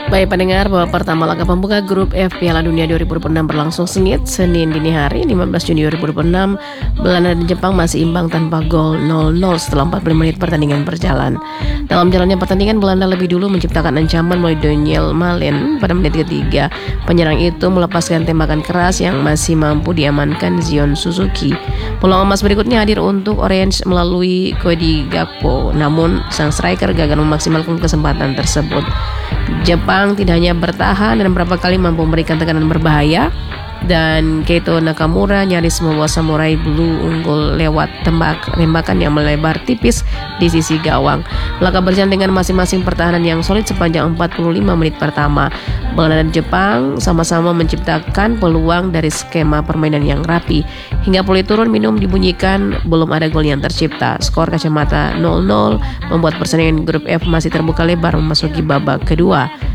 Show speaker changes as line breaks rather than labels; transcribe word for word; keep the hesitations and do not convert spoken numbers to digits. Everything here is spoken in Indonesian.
Baik pendengar, babak pertama laga pembuka grup F Piala Dunia dua ribu dua puluh enam berlangsung sengit Senin dini hari lima belas Juni dua ribu dua puluh enam. Belanda dan Jepang masih imbang tanpa gol nol nol setelah empat puluh menit pertandingan berjalan. Dalam jalannya pertandingan, Belanda lebih dulu menciptakan ancaman melalui Daniel Malen pada menit ketiga. Penyerang itu melepaskan tembakan keras yang masih mampu diamankan Zion Suzuki. Peluang emas berikutnya hadir untuk Orange melalui Cody Gakpo, namun sang striker gagal memaksimalkan kesempatan tersebut. Jepang tidak hanya bertahan dan beberapa kali mampu memberikan tekanan berbahaya, dan Keito Nakamura nyaris membawa Samurai Blue unggul lewat tembak tembakan yang melebar tipis di sisi gawang. Laga berjalan dengan masing-masing pertahanan yang solid sepanjang empat puluh lima menit pertama. Belanda dan Jepang sama-sama menciptakan peluang dari skema permainan yang rapi. Hingga pulih turun minum dibunyikan, belum ada gol yang tercipta. Skor kacamata nol nol membuat persaingan grup F masih terbuka lebar memasuki babak kedua.